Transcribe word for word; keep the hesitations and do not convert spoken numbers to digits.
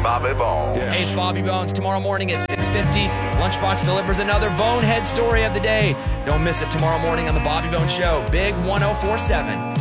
Bobby Bones. Yeah. Hey, it's Bobby Bones. Tomorrow morning at six fifty, Lunchbox delivers another Bonehead story of the day. Don't miss it tomorrow morning on the Bobby Bones Show. Big one oh four seven.